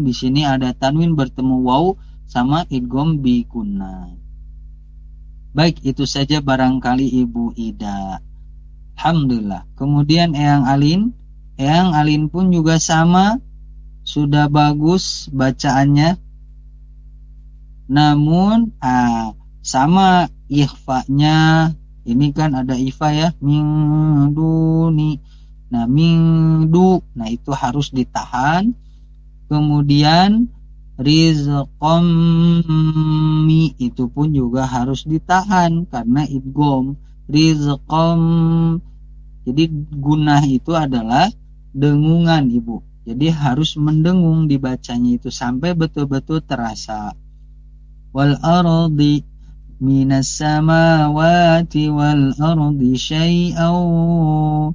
Di sini ada tanwin bertemu waw sama idgham bi gunnah. Baik, itu saja barangkali Ibu Ida. Alhamdulillah. Kemudian Eyang Alin pun juga sama, sudah bagus bacaannya. Namun sama ikhfanya. Ini kan ada ikhfa ya, mingduni. Nah, mingdu. Nah, itu harus ditahan. Kemudian rizqom mi itu pun juga harus ditahan karena idgham. Rizqom. Jadi gunnah itu adalah dengungan, Ibu. Jadi harus mendengung dibacanya itu sampai betul-betul terasa. Wal ardi minas samawati wal ardi syai'au.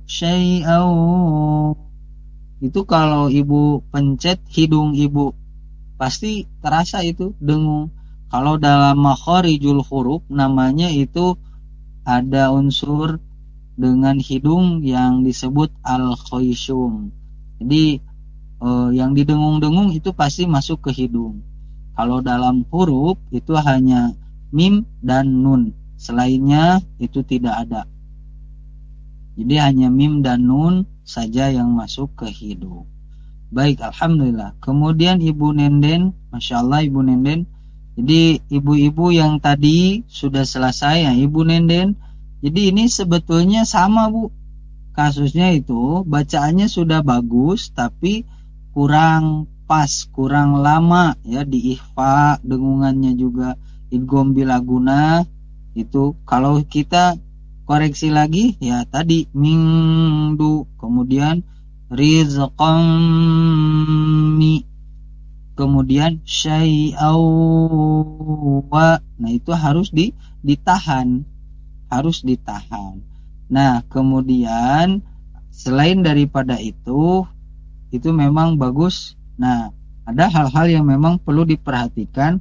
Itu kalau Ibu pencet hidung Ibu pasti terasa itu dengung. Kalau dalam makharijul huruf namanya itu ada unsur dengan hidung yang disebut al-khayshum. Jadi yang didengung-dengung itu pasti masuk ke hidung. Kalau dalam huruf itu hanya mim dan nun, selainnya itu tidak ada. Jadi hanya mim dan nun saja yang masuk ke hidung. Baik, alhamdulillah. Kemudian Ibu Nenden, Masya Allah Ibu Nenden. Jadi ibu-ibu yang tadi sudah selesai ya Ibu Nenden. Jadi ini sebetulnya sama Bu. Kasusnya itu bacaannya sudah bagus tapi kurang pas, kurang lama ya di ikhfa, dengungannya juga idgham bila guna. Itu kalau kita koreksi lagi ya tadi mingdu, kemudian rizqam mi, kemudian syai'au wa. Nah, itu harus ditahan. Harus ditahan. Nah, kemudian selain daripada itu memang bagus. Nah, ada hal-hal yang memang perlu diperhatikan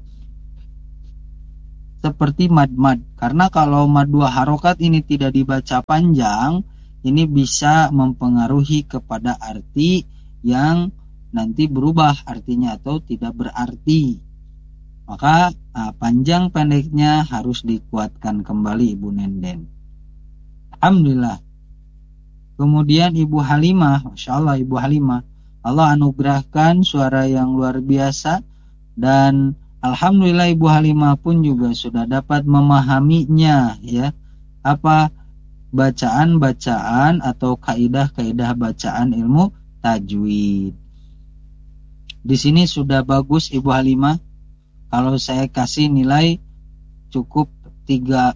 seperti mad-mad. Karena kalau mad dua harokat ini tidak dibaca panjang, ini bisa mempengaruhi kepada arti yang nanti berubah artinya atau tidak berarti. Maka panjang pendeknya harus dikuatkan kembali Ibu Nenden. Alhamdulillah. Kemudian Ibu Halimah, Masya Allah Ibu Halimah, Allah anugerahkan suara yang luar biasa. Dan alhamdulillah Ibu Halimah pun juga sudah dapat memahaminya ya. Apa bacaan-bacaan atau kaidah-kaidah bacaan ilmu tajwid. Di sini sudah bagus Ibu Halimah. Kalau saya kasih nilai cukup 30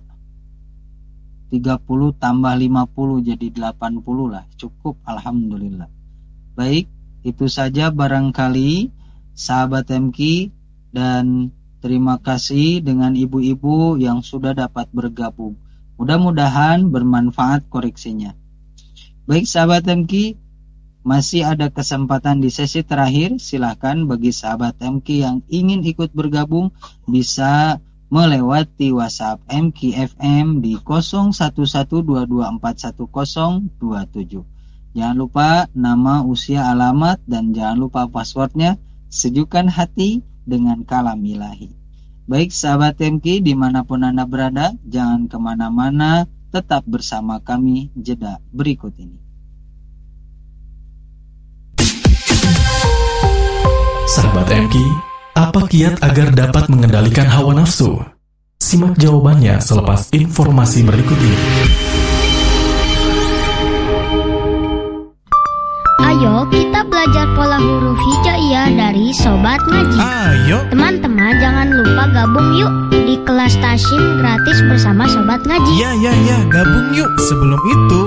tambah 50 jadi 80 lah. Cukup alhamdulillah. Baik, itu saja barangkali sahabat MK, dan terima kasih dengan ibu-ibu yang sudah dapat bergabung. Mudah-mudahan bermanfaat koreksinya. Baik sahabat MK, masih ada kesempatan di sesi terakhir. Silahkan bagi sahabat MK yang ingin ikut bergabung bisa melewati WhatsApp MK FM di 0112241027. Jangan lupa nama, usia, alamat, dan jangan lupa passwordnya. Sejukan hati dengan kalam ilahi. Baik sahabat MK dimanapun Anda berada, jangan kemana-mana, tetap bersama kami jeda berikut ini. Sahabat MK, apa kiat agar dapat mengendalikan hawa nafsu? Simak jawabannya selepas informasi berikut ini. Ayo kita belajar pola huruf hijaiyah dari Sobat Ngaji. Ayo teman-teman, jangan lupa gabung yuk di kelas Tasyim gratis bersama Sobat Ngaji. Ya, gabung yuk. Sebelum itu